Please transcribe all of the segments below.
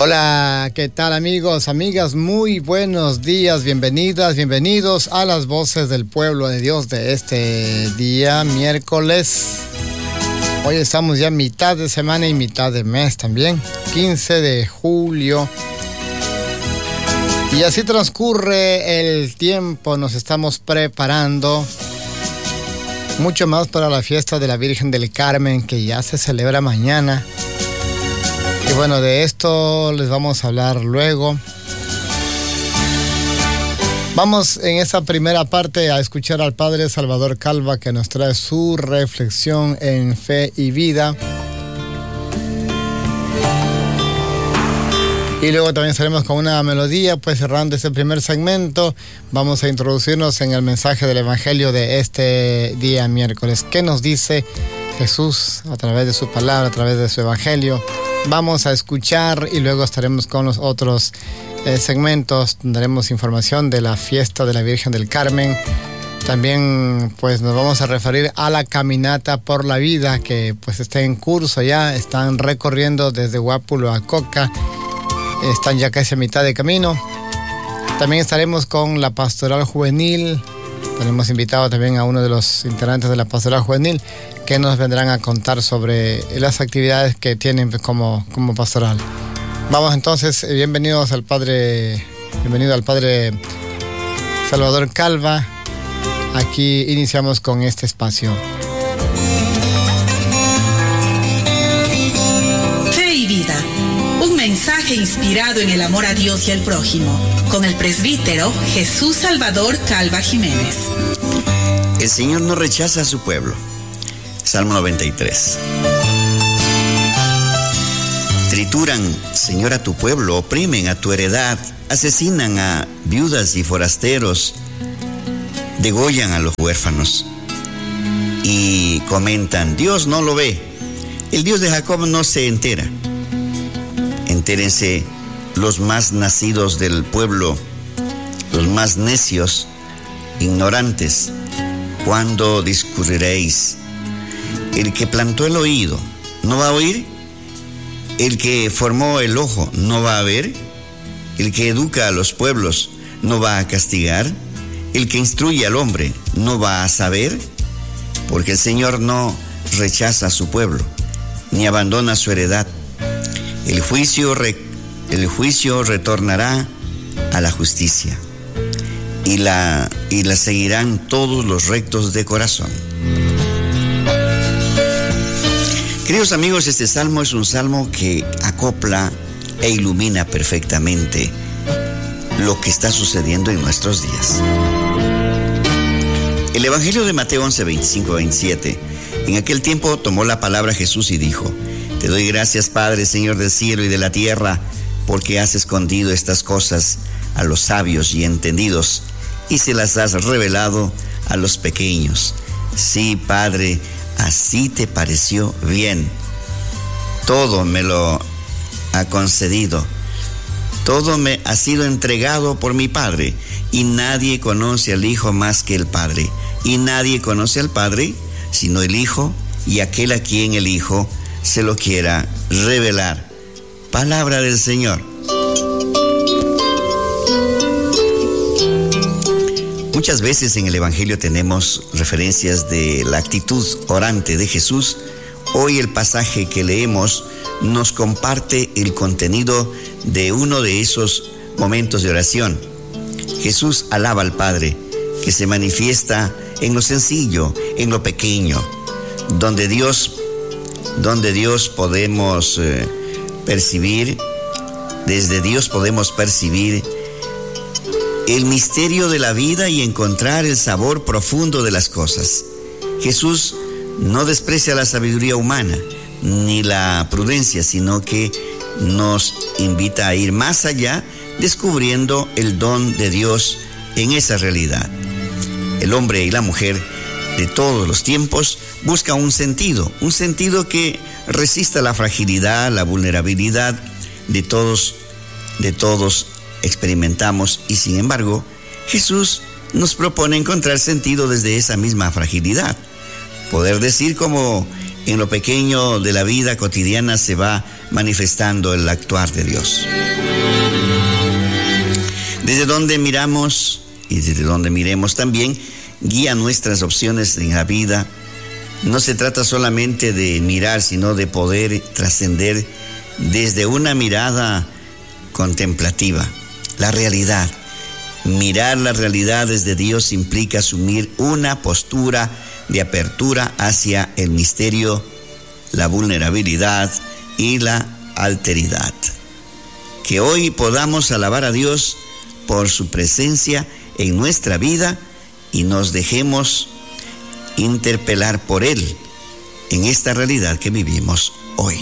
Hola, ¿qué tal amigos, amigas? Muy buenos días, bienvenidas, bienvenidos a las voces del pueblo de Dios de este día, miércoles. Hoy estamos ya mitad de semana y mitad de mes también, 15 de julio. Y así transcurre el tiempo, nos estamos preparando mucho más para la fiesta de la Virgen del Carmen que ya se celebra mañana. Y bueno, de esto les vamos a hablar luego. Vamos en esta primera parte a escuchar al Padre Salvador Calva que nos trae su reflexión en fe y vida. Y luego también estaremos con una melodía, pues cerrando este primer segmento. Vamos a introducirnos en el mensaje del Evangelio de este día miércoles. ¿Qué nos dice Jesús a través de su palabra, a través de su Evangelio? Vamos a escuchar y luego estaremos con los otros segmentos. Daremos información de la fiesta de la Virgen del Carmen. También pues nos vamos a referir a la caminata por la vida que pues está en curso ya. Están recorriendo desde Guápulo a Coca. Están ya casi a mitad de camino. También estaremos con la pastoral juvenil. Tenemos invitado también a uno de los integrantes de la pastoral juvenil que nos vendrán a contar sobre las actividades que tienen como pastoral. Vamos entonces, bienvenido al Padre Salvador Calva. Aquí iniciamos con este espacio. Fe y vida. Un mensaje inspirado en el amor a Dios y al prójimo, con el presbítero Jesús Salvador Calva Jiménez. El Señor no rechaza a su pueblo. Salmo 93. Trituran, Señor, a tu pueblo, oprimen a tu heredad, asesinan a viudas y forasteros, degollan a los huérfanos. Y comentan, Dios no lo ve, el Dios de Jacob no se entera. Entérense los más nacidos del pueblo, los más necios, ignorantes, ¿cuándo discurriréis? El que plantó el oído, ¿no va a oír? El que formó el ojo, ¿no va a ver? El que educa a los pueblos, ¿no va a castigar? El que instruye al hombre, ¿no va a saber? Porque el Señor no rechaza a su pueblo, ni abandona su heredad. El juicio retornará a la justicia, y la seguirán todos los rectos de corazón. Queridos amigos, este salmo es un salmo que acopla e ilumina perfectamente lo que está sucediendo en nuestros días. El Evangelio de Mateo 11, 25-27. En aquel tiempo tomó la palabra Jesús y dijo: Te doy gracias, Padre, Señor del cielo y de la tierra, porque has escondido estas cosas a los sabios y entendidos y se las has revelado a los pequeños. Sí, Padre, así te pareció bien. Todo me lo ha concedido. Todo me ha sido entregado por mi Padre. Y nadie conoce al Hijo más que el Padre. Y nadie conoce al Padre sino el Hijo y aquel a quien el Hijo se lo quiera revelar. Palabra del Señor. Muchas veces en el Evangelio tenemos referencias de la actitud orante de Jesús. Hoy el pasaje que leemos nos comparte el contenido de uno de esos momentos de oración. Jesús alaba al Padre, que se manifiesta en lo sencillo, en lo pequeño, donde Dios podemos percibir, desde Dios podemos percibir el misterio de la vida y encontrar el sabor profundo de las cosas. Jesús no desprecia la sabiduría humana ni la prudencia, sino que nos invita a ir más allá, descubriendo el don de Dios en esa realidad. El hombre y la mujer de todos los tiempos buscan un sentido que resista la fragilidad, la vulnerabilidad de todos experimentamos, y sin embargo Jesús nos propone encontrar sentido desde esa misma fragilidad. Poder decir como en lo pequeño de la vida cotidiana se va manifestando el actuar de Dios. Desde donde miramos y desde donde miremos también, guía nuestras opciones en la vida. No se trata solamente de mirar, sino de poder trascender desde una mirada contemplativa, la realidad. Mirar la realidad desde Dios implica asumir una postura de apertura hacia el misterio, la vulnerabilidad y la alteridad. Que hoy podamos alabar a Dios por su presencia en nuestra vida y nos dejemos interpelar por Él en esta realidad que vivimos hoy.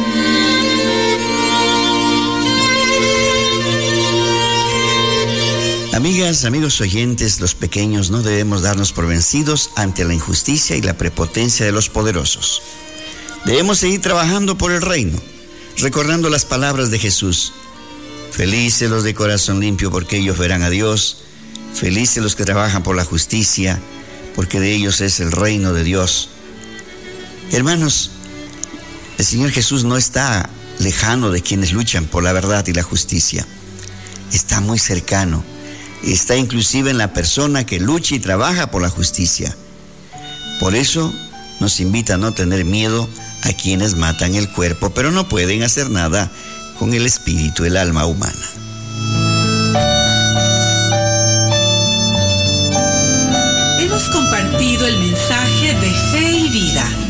Amigas, amigos oyentes, los pequeños no debemos darnos por vencidos ante la injusticia y la prepotencia de los poderosos. Debemos seguir trabajando por el reino, recordando las palabras de Jesús. Felices los de corazón limpio, porque ellos verán a Dios. Felices los que trabajan por la justicia, porque de ellos es el reino de Dios. Hermanos, el Señor Jesús no está lejano de quienes luchan por la verdad y la justicia. Está muy cercano. Está inclusive en la persona que lucha y trabaja por la justicia. Por eso nos invita a no tener miedo a quienes matan el cuerpo, pero no pueden hacer nada con el espíritu, el alma humana. Hemos compartido el mensaje de fe y vida